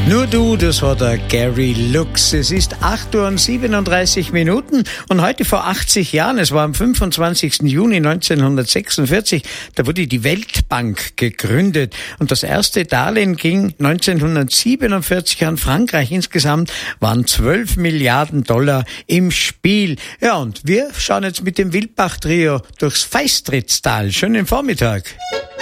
Nur du, das war der Gary Lux. Es ist 8:37 und heute vor 80 Jahren, es war am 25. Juni 1946, da wurde die Weltbank gegründet und das erste Darlehen ging 1947 an Frankreich. Insgesamt waren 12 Milliarden Dollar im Spiel. Ja, und wir schauen jetzt mit dem Wildbach-Trio durchs Feistrittstal. Schönen Vormittag.